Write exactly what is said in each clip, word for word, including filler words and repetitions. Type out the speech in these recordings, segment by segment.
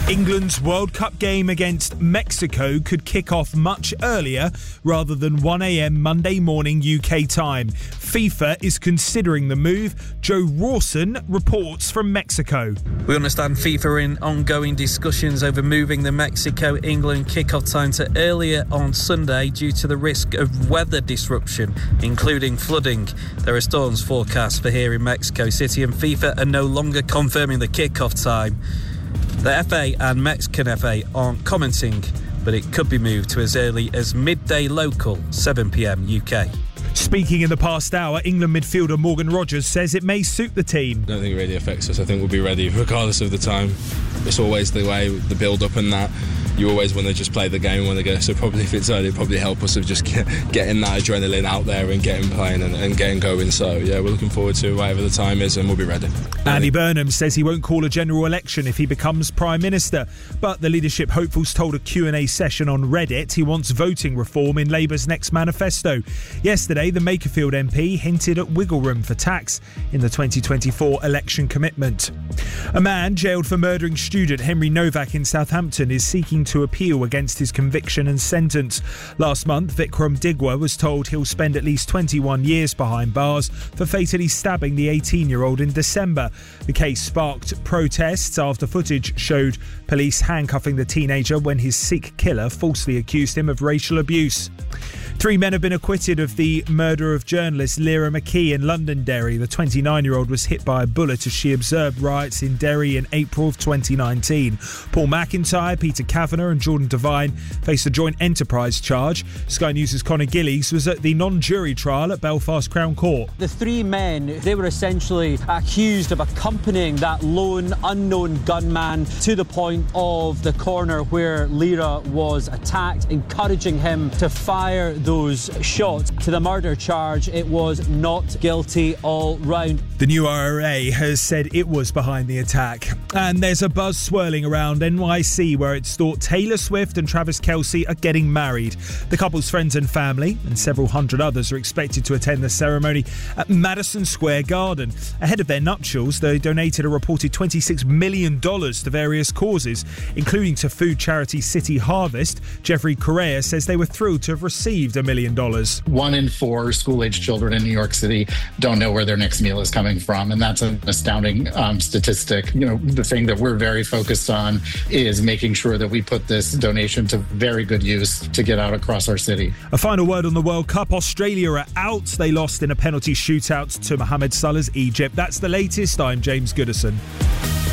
England's World Cup game against Mexico could kick off much earlier rather than one a.m. Monday morning U K time. FIFA is considering the move. Joe Rawson reports from Mexico. We understand FIFA are in ongoing discussions over moving the Mexico-England kick-off time to earlier on Sunday due to the risk of weather disruption, including flooding. There are storms forecast for here in Mexico City, and FIFA are no longer confirming the kick-off time. The F A and Mexican F A aren't commenting, but it could be moved to as early as midday local, seven p.m. U K. Speaking in the past hour, England midfielder Morgan Rogers says it may suit the team. I don't think it really affects us. I think we'll be ready regardless of the time. It's always the way, the build-up and that. You always want to just play the game when they go. So probably if it's early, it'll probably help us of just get, getting that adrenaline out there and getting playing and, and getting going. So yeah, we're looking forward to whatever the time is, and we'll be ready. Andy Burnham says he won't call a general election if he becomes Prime Minister. But the leadership hopefuls told a Q and A session on Reddit he wants voting reform in Labour's next manifesto. Yesterday, the Makerfield M P hinted at wiggle room for tax in the twenty twenty-four election commitment. A man jailed for murdering student Henry Novak in Southampton is seeking to appeal against his conviction and sentence. Last month, Vikram Digwa was told he'll spend at least twenty-one years behind bars for fatally stabbing the eighteen-year-old in December. The case sparked protests after footage showed police handcuffing the teenager when his Sikh killer falsely accused him of racial abuse. Three men have been acquitted of the murder of journalist Lyra McKee in Londonderry. The twenty-nine-year-old was hit by a bullet as she observed riots in Derry in April of twenty nineteen. Paul McIntyre, Peter Kavanagh and Jordan Devine faced a joint enterprise charge. Sky News' Conor Gillies was at the non-jury trial at Belfast Crown Court. The three men, they were essentially accused of accompanying that lone, unknown gunman to the point of the corner where Lyra was attacked, encouraging him to fire those shots. To the murder charge, it was not guilty all round. The new I R A has said it was behind the attack. And there's a buzz swirling around N Y C where it's thought Taylor Swift and Travis Kelce are getting married. The couple's friends and family and several hundred others are expected to attend the ceremony at Madison Square Garden. Ahead of their nuptials, they donated a reported twenty-six million dollars to various causes, including to food charity City Harvest. Jeffrey Correa says they were thrilled to have received a million dollars. One in four school-age children in New York City don't know where their next meal is coming from, and that's an astounding um, statistic. You know, the thing that we're very focused on is making sure that we put this donation to very good use to get out across our city. A final word on the World Cup. Australia are out. They lost in a penalty shootout to Mohamed Salah's Egypt. That's the latest. I'm James Goodison.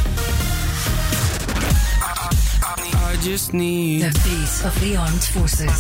I just need the beat of the armed forces.